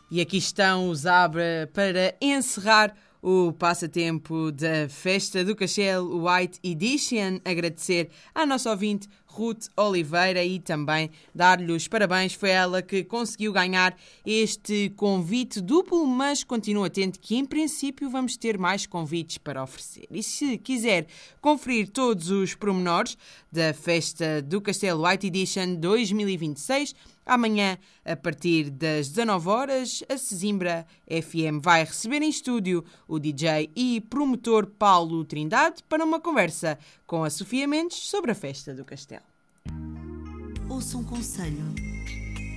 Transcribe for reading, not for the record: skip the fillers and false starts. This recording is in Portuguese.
E aqui estão os Abra para encerrar o passatempo da Festa do Castelo White Edition. Agradecer à nossa ouvinte Ruth Oliveira e também dar-lhe os parabéns. Foi ela que conseguiu ganhar este convite duplo, mas continua atento que em princípio vamos ter mais convites para oferecer. E se quiser conferir todos os pormenores da Festa do Castelo White Edition 2026, amanhã, a partir das 19 horas, a Sesimbra FM vai receber em estúdio o DJ e promotor Paulo Trindade para uma conversa com a Sofia Mendes sobre a Festa do Castelo. Ouça um conselho.